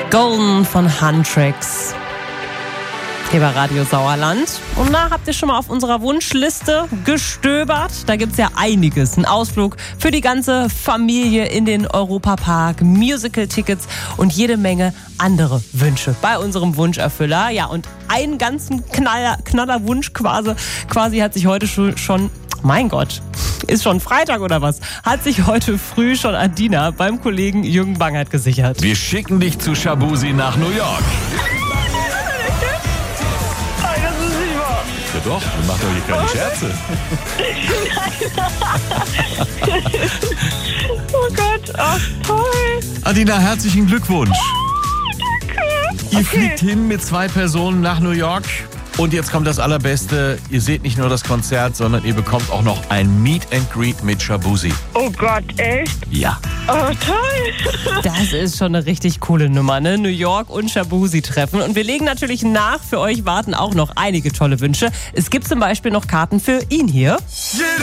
Golden von Huntrix. Hier bei Radio Sauerland. Und da habt ihr schon mal auf unserer Wunschliste gestöbert. Da gibt's ja einiges. Ein Ausflug für die ganze Familie in den Europapark, Musical-Tickets und jede Menge andere Wünsche bei unserem Wunscherfüller. Ja, und einen ganzen Knallerwunsch quasi hat sich heute schon, mein Gott, ist schon Freitag oder was, hat sich heute früh schon Adina beim Kollegen Jürgen Bangert gesichert. Wir schicken dich zu Shaboozey nach New York. Ja doch, wir machen doch hier keine Scherze. Oh Gott, ach toll. Adina, herzlichen Glückwunsch. Danke. Ihr fliegt hin mit 2 Personen nach New York. Und jetzt kommt das Allerbeste. Ihr seht nicht nur das Konzert, sondern ihr bekommt auch noch ein Meet and Greet mit Shaboozey. Oh Gott, echt? Ja. Oh, toll. Das ist schon eine richtig coole Nummer, ne? New York und Shaboozey treffen. Und wir legen natürlich nach. Für euch warten auch noch einige tolle Wünsche. Es gibt zum Beispiel noch Karten für ihn hier.